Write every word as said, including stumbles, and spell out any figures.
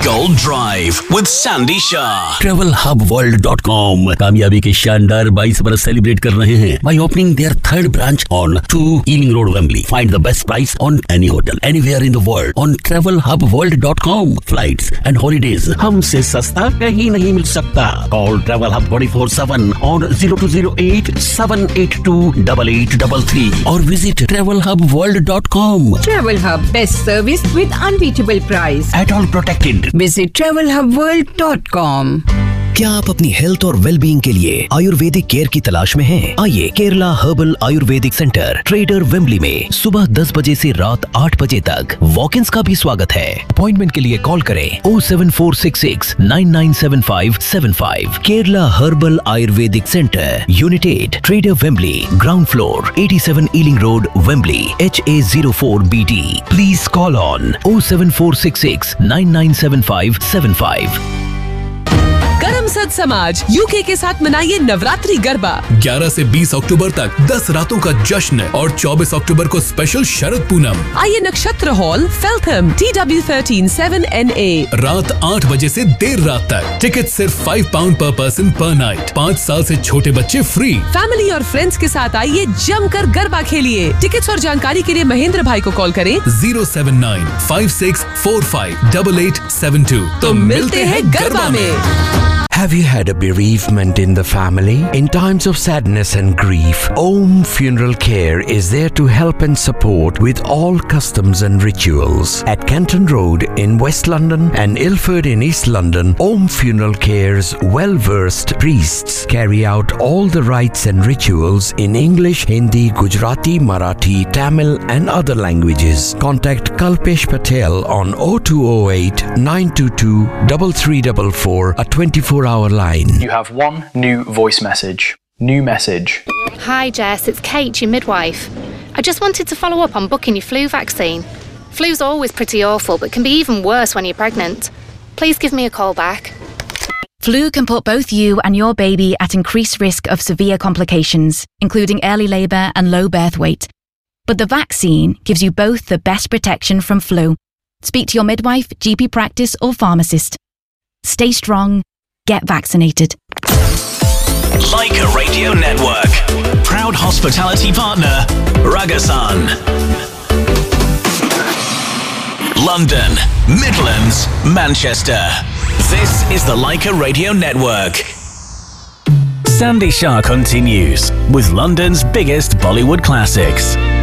Gold Drive with Sandy Shah. travel hub world dot com कामयाबी के शानदार बाईस बरस सेलिब्रेट कर रहे हैं by opening their third branch on two Ealing Road, Wembley. Find the best price on any hotel anywhere in the world on travel hub world dot com. Flights and holidays हमसे सस्ता कहीं नहीं मिल सकता. Call Travel Hub twenty-four seven on zero two zero eight seven eight two eight eight three three or visit travel hub world dot com. Travel Hub, best service with unbeatable price. At all protected. Visit travel hub world dot com. क्या आप अपनी health और wellbeing के लिए Ayurvedic care की तलाश में हैं? आइए Kerala herbal Ayurvedic centre trader Wembley में सुबह दस बजे से रात आठ बजे तक वॉक-इन्स का भी स्वागत है. अपॉइंटमेंट के लिए कॉल करें oh seven four six six nine nine seven five seven five. Kerala herbal Ayurvedic centre, unit eight, trader Wembley, ground floor, eighty-seven ailing road, Wembley, H A zero four B D. Please call on oh seven four six six nine nine seven five seven five. Karamsad समाज UK के साथ मनाइए नवरात्रि गरबा. ग्यारह से बीस अक्टूबर तक दस रातों का जश्न और चौबीस अक्टूबर को स्पेशल शरद पूनम. आइए नक्षत्र hall, फेल्थम, T W one three seven N A. रात आठ बजे से देर रात तक. टिकट सिर्फ फाइव पाउंड पर पर्सन पर नाइट. पाँच साल से छोटे बच्चे फ्री. फैमिली और फ्रेंड्स के साथ आइए जमकर गरबा खेलिए. टिकट्स और जानकारी के लिए महेंद्र भाई को कॉल करें zero seven nine five six four five eight eight seven two. तो मिलते हैं गरबा में. Have you had a bereavement in the family? In times of sadness and grief, Om Funeral Care is there to help and support with all customs and rituals. At Canton Road in West London and Ilford in East London, Om Funeral Care's well-versed priests carry out all the rites and rituals in English, Hindi, Gujarati, Marathi, Tamil and other languages. Contact Kalpesh Patel on oh two oh eight nine two two three three four four, a twenty-four hour line. You have one new voice message. New message. Hi Jess, it's Kate, your midwife. I just wanted to follow up on booking your flu vaccine. Flu's always pretty awful, but can be even worse when you're pregnant. Please give me a call back. Flu can put both you and your baby at increased risk of severe complications, including early labour and low birth weight. But the vaccine gives you both the best protection from flu. Speak to your midwife, G P practice or pharmacist. Stay strong. Get vaccinated. Leica Radio Network. Proud hospitality partner, Ragasan. London, Midlands, Manchester. This is the Leica Radio Network. Sandy Shah continues with London's biggest Bollywood classics.